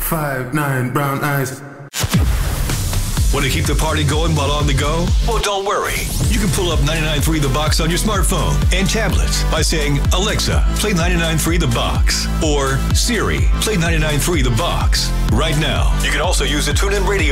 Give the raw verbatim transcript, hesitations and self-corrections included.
five nine brown eyes. Want to keep the party going while on the go? Well, don't worry. You can pull up ninety-nine point three The Box on your smartphone and tablets by saying, Alexa, play ninety-nine point three The Box. Or, Siri, play ninety-nine point three The Box. Right now. You can also use the TuneIn Radio